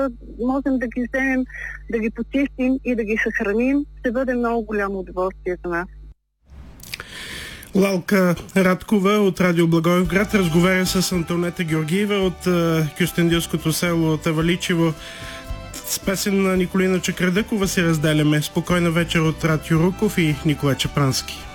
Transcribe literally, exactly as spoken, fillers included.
можем да ги вземем, да ги почистим и да ги съхраним, ще бъде много голямо удоволствие за нас. Лалка Радкова от Радио Благоевград разговаря с Антонета Георгиева от кюстендилското село Таваличево. С песен на Николина Чакрадъкова се разделяме. Спокойна вечер от Рад Юруков и Николай Чапрански.